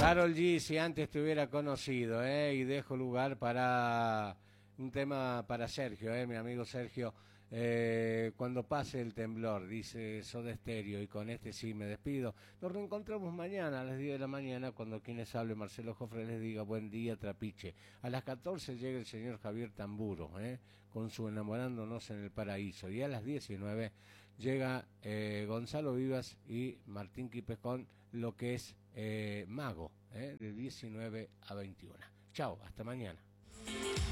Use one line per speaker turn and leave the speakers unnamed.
Karol G, si antes te hubiera conocido, y dejo lugar para un tema para Sergio, mi amigo Sergio. Cuando pase el temblor, dice Soda Stereo, y con este sí me despido. Nos reencontramos mañana a las 10 de la mañana, cuando quienes hable Marcelo Jofre les diga buen día, Trapiche. A las 14 llega el señor Javier Tamburo, con su Enamorándonos en el Paraíso. Y a las 19 llega Gonzalo Vivas y Martín Quipes con lo que es Mago, de 19 a 21. Chao, hasta mañana.